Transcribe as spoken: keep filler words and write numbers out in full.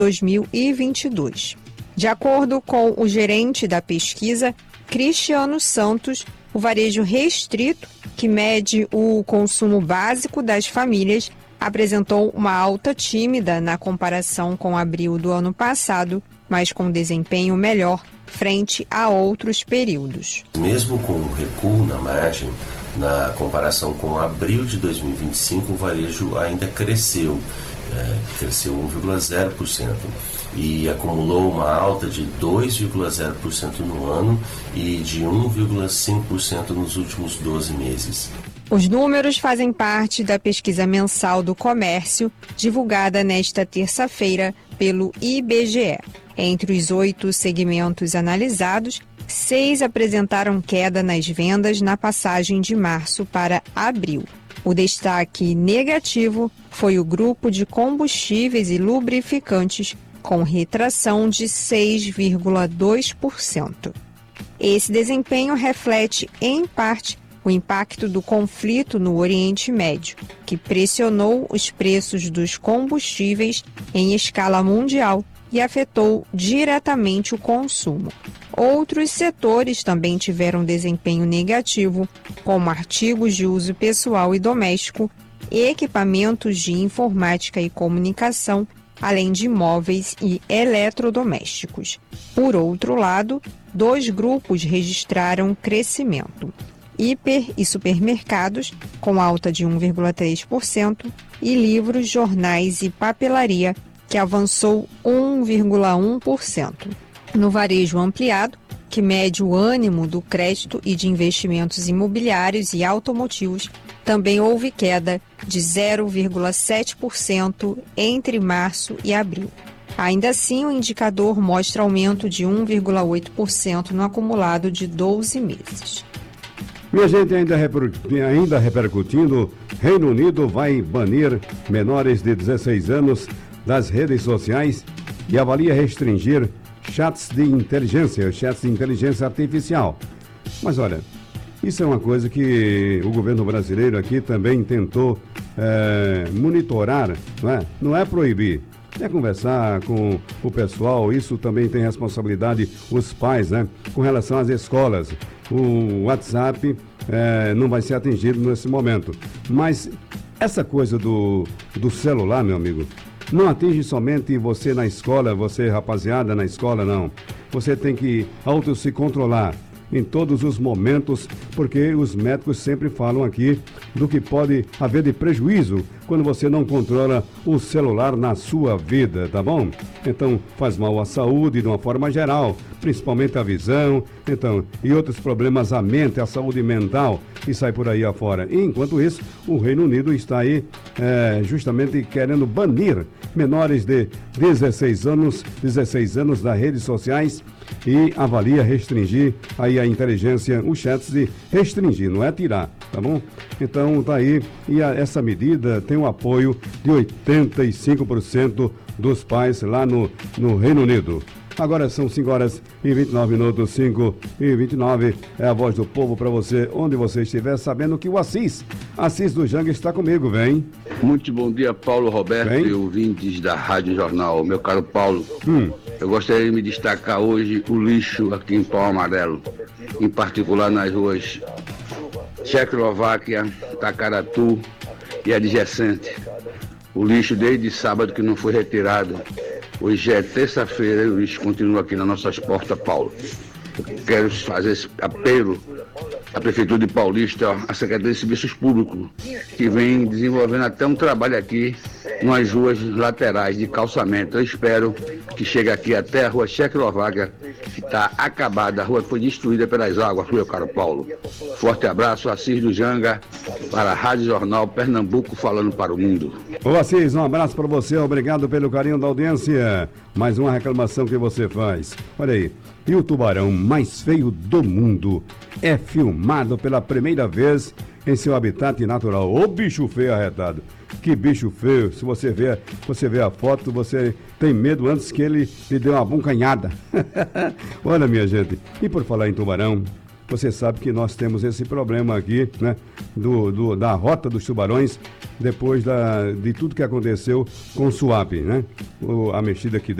dois mil e vinte e dois. De acordo com o gerente da pesquisa, Cristiano Santos, o varejo restrito, que mede o consumo básico das famílias, apresentou uma alta tímida na comparação com abril do ano passado, mas com desempenho melhor frente a outros períodos. Mesmo com o recuo na margem, na comparação com abril de dois mil e vinte e cinco, o varejo ainda cresceu, é, cresceu um vírgula zero por cento e acumulou uma alta de dois vírgula zero por cento no ano e de um vírgula cinco por cento nos últimos doze meses. Os números fazem parte da pesquisa mensal do comércio, divulgada nesta terça-feira pelo I B G E. Entre os oito segmentos analisados, seis apresentaram queda nas vendas na passagem de março para abril. O destaque negativo foi o grupo de combustíveis e lubrificantes, com retração de seis vírgula dois por cento. Esse desempenho reflete, em parte, o impacto do conflito no Oriente Médio, que pressionou os preços dos combustíveis em escala mundial e afetou diretamente o consumo. Outros setores também tiveram desempenho negativo, como artigos de uso pessoal e doméstico, equipamentos de informática e comunicação, além de móveis e eletrodomésticos. Por outro lado, dois grupos registraram crescimento: hiper e supermercados, com alta de um vírgula três por cento, e livros, jornais e papelaria, que avançou um vírgula um por cento. No varejo ampliado, que mede o ânimo do crédito e de investimentos imobiliários e automotivos, também houve queda de zero vírgula sete por cento entre março e abril. Ainda assim, o indicador mostra aumento de um vírgula oito por cento no acumulado de doze meses. Minha gente, ainda, reper... ainda repercutindo, Reino Unido vai banir menores de dezesseis anos das redes sociais e avalia restringir chats de inteligência, chats de inteligência artificial. Mas olha, isso é uma coisa que o governo brasileiro aqui também tentou é, monitorar, não é? Não é proibir, é conversar com o pessoal. Isso também tem responsabilidade os pais, né? Com relação às escolas, o WhatsApp é, não vai ser atingido nesse momento. Mas essa coisa do, do celular, meu amigo, não atinge somente você na escola, você rapaziada na escola, não. Você tem que auto se controlar em todos os momentos, porque os médicos sempre falam aqui do que pode haver de prejuízo quando você não controla o celular na sua vida, tá bom? Então, faz mal à saúde de uma forma geral, principalmente a visão, então, e outros problemas à mente, à saúde mental, e sai por aí afora. E, enquanto isso, o Reino Unido está aí é, justamente querendo banir menores de dezesseis anos, dezesseis anos das redes sociais e avalia restringir aí a inteligência, os chats de restringir, não é tirar, tá bom? Então tá aí, e a, essa medida tem o apoio de oitenta e cinco por cento dos pais lá no, no Reino Unido. Agora são cinco horas e vinte e nove minutos, cinco e vinte e nove, é a voz do povo para você, onde você estiver, sabendo que o Assis, Assis do Janga está comigo, vem. Muito bom dia, Paulo Roberto Vem. e ouvintes da Rádio Jornal. Meu caro Paulo, hum. eu gostaria de me destacar hoje o lixo aqui em Pau Amarelo, em particular nas ruas Tchecoslováquia, Tacaratu e adjacente. O lixo desde sábado que não foi retirado. Hoje é terça-feira e o lixo continua aqui nas nossas portas, Paulo. Eu quero fazer esse apelo à Prefeitura de Paulista, à Secretaria de Serviços Públicos, que vem desenvolvendo até um trabalho aqui nas ruas laterais de calçamento. Eu espero que chegue aqui até a rua Tchecoslováquia, que está acabada, a rua foi destruída pelas águas, meu caro Paulo. Forte abraço, Assis do Janga, para a Rádio Jornal Pernambuco, falando para o mundo. Ô Assis, um abraço para você, obrigado pelo carinho da audiência. Mais uma reclamação que você faz. Olha aí, e o tubarão mais feio do mundo é filmado pela primeira vez em seu habitat natural. Ô bicho feio arretado, que bicho feio. Se você vê, você vê a foto, você tem medo antes que ele lhe dê uma buncanhada. Olha, minha gente, e por falar em tubarão, Você sabe que nós temos esse problema aqui, né? Do, do, da rota dos tubarões, depois da, de tudo que aconteceu com o Suape, né? O, a mexida que